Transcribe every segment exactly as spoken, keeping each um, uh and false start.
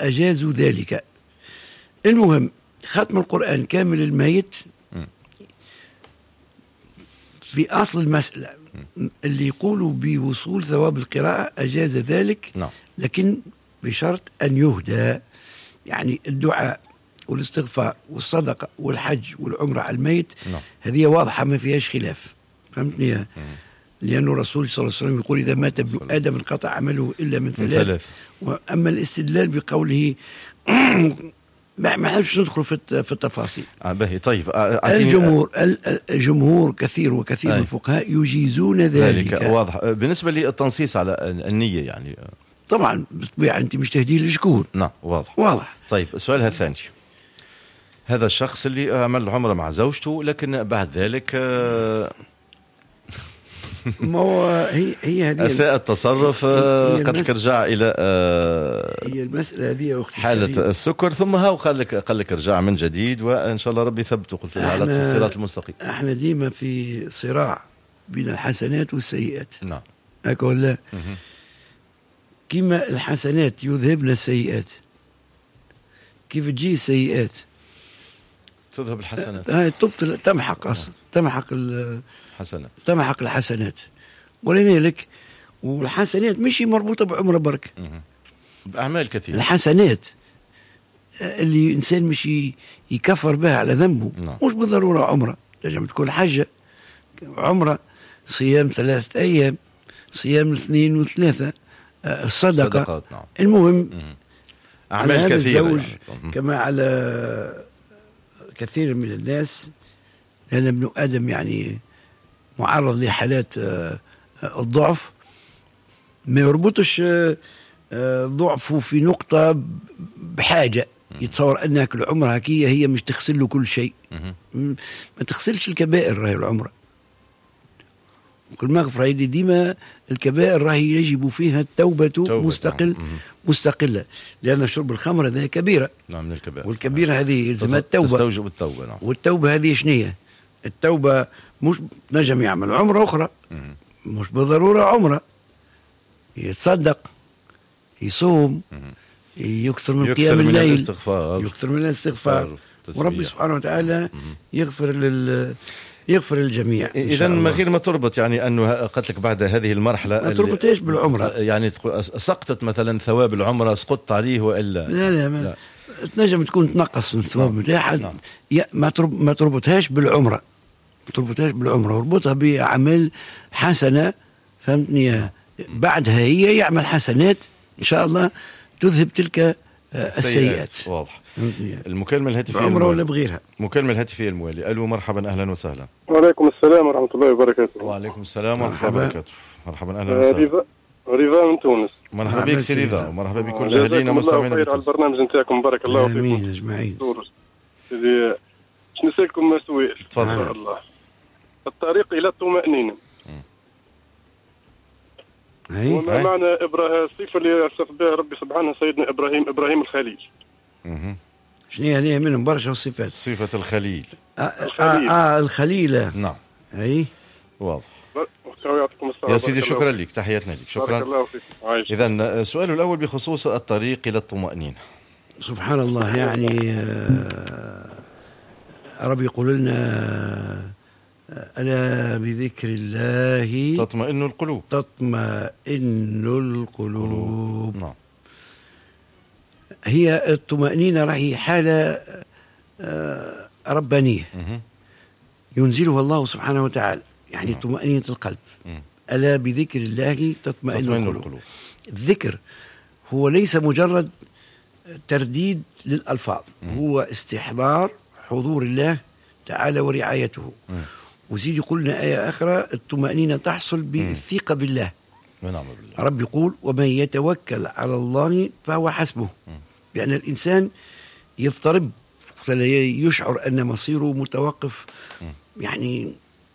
أجازوا ذلك. المهم ختم القرآن كامل الميت في أصل المسألة اللي يقولوا بوصول ثواب القراءة أجاز ذلك، لكن بشرط أن يهدى، يعني الدعاء والاستغفار والصدقة والحج والعمرة على الميت هذه واضحة ما فيهاش خلاف، فهمتني؟ لأنه الرسول صلى الله عليه وسلم يقول إذا مات ابن آدم انقطع عمله إلا من ثلاث, من ثلاث. وأما الاستدلال بقوله ما نحبش ندخل في في التفاصيل. آه باهي طيب. الجمهور الجمهور كثير وكثير من الفقهاء يجيزون ذلك. ذلك واضح. بالنسبة للتنصيص على النية يعني طبعا بالطبيعة أنت مش تهديه لشكون. نعم واضح واضح. طيب سؤالها الثاني، هذا الشخص اللي عمل عمرة مع زوجته لكن بعد ذلك ما هو هي هي هذه أساء التصرف، قد رجع إلى هي المسألة هذه أختي حالة كريم. السكر، ثم ها قال لك قال لك ارجع من جديد وإن شاء الله ربي يثبته، قلت له على الصراط المستقيم. احنا ديما في صراع بين الحسنات والسيئات. نعم هكا ولا؟ كما الحسنات يذهبن السيئات، كيف تجي السيئات تذهب الحسنات، هاي تبطل تمحق أصلا تمحق الحسنات تمحق الحسنات. ولذلك والحسنات مش مربوطة بعمره برك، بأعمال كثيرة. الحسنات اللي إنسان مش يكفر بها على ذنبه نعم. مش بالضرورة عمره، تجمع تكون حجة، عمره، صيام ثلاثة أيام، صيام اثنين وثلاثة، الصدقة. نعم. المهم أعمال كثيرة يعني. كما على كثير من الناس، لأن ابن آدم يعني معرض لحالات الضعف، ما يربطش ضعفه في نقطة بحاجة، يتصور أنك العمرة هكية هي مش تغسل له كل شيء، ما تغسلش الكبائر راهي العمرة، كل مغفرة هذه ديما الكبائر راهي يجب فيها التوبة مستقل نعم. مستقلة، لأن شرب الخمر هذه كبيرة. نعم من الكبائر. والكبيرة هذه يلزمها التوبة، تستوجب التوبة. نعم. والتوبة هذه شنية؟ التوبة مش نجم يعمل عمرة أخرى، مم. مش بالضرورة عمرة، يتصدق، يصوم، مم. يكثر من يكثر قيام من الليل، الاستغفار. يكثر من الاستغفار، وربي سبحانه وتعالى مم. يغفر لل يغفر الجميع. إذا ما غير ما تربط يعني أنه قلت لك بعد هذه المرحلة ما تربطيش بالعمرة، يعني سقطت مثلا ثواب العمرة سقطت عليه وإلا لا لا, ما لا. تنجم تكون تنقص من الثواب نتاعها. نعم. ما ترب ما تربطهاش بالعمرة، ما تربطهاش بالعمرة، اربطها بعمل حسنة، فهمتني؟ بعدها هي يعمل حسنات إن شاء الله تذهب تلك السيئات. واضح. المكالمة الهاتفية بعمرة ولا بغيرها؟ مكالمة الهاتفية الموالي. ألو مرحبا أهلا وسهلا. وعليكم السلام ورحمة الله وبركاته. وعليكم السلام ورحمة الله وبركاته. مرحبا أهلا وسهلا. رضا رضا من تونس. مرحبا بك سي رضا، ومرحبا بكل أهلينا مستمعين على البرنامج نتاعكم، بارك الله فيكم. آمين أجمعين. سيدي باش نسألكم سؤال. تفضل. الله. الطريق إلى الطمأنينة. وما معنى إبراهيم الصفة اللي وصف بها ربي سبحانه سيدنا إبراهيم إبراهيم الخليل؟ اها شنو هي منهم برشا صفات. صفة الخليل. آه, آه, آه الخليلة. نعم. أي واضح. يعطيكم الصحة. يا سيدي شكرا لك، تحياتنا لك. شكرا. بارك الله فيك. إذا السؤال الأول بخصوص الطريق إلى الطمأنينة. سبحان الله، يعني آه ربي يقول لنا ألا بذكر الله تطمئن القلوب. تطمئن القلوب. نعم. هي الطمأنينة راهي حالة ربانية ينزلها الله سبحانه وتعالى، يعني نعم. طمأنينة القلب. مم. ألا بذكر الله تطمئن, تطمئن القلوب. القلوب. الذكر هو ليس مجرد ترديد للألفاظ، مم. هو استحضار حضور الله تعالى ورعايته. مم. وزيد قلنا آية أخرى الطمأنينة تحصل بالثقة بالله. ونعم بالله. رب يقول ومن يتوكل على الله فهو حسبه. لأن الإنسان يضطرب يشعر أن مصيره متوقف، يعني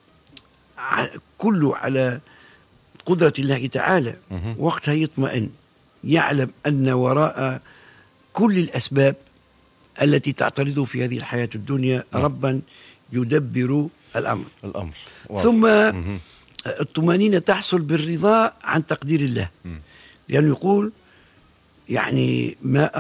كله على قدرة الله تعالى، وقتها يطمئن، يعلم أن وراء كل الأسباب التي تعترضه في هذه الحياة الدنيا ربا يدبر الأمر, الأمر. ثم الطمأنينة تحصل بالرضا عن تقدير الله، لأنه يقول يعني ما